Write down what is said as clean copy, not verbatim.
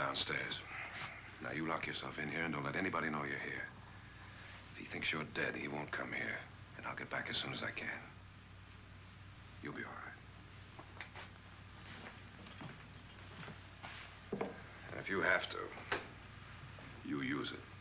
downstairs. Now, you lock yourself in here and don't let anybody know you're here. If he thinks you're dead, he won't come here. And I'll get back as soon as I can. You'll be all right. And if you have to, you use it.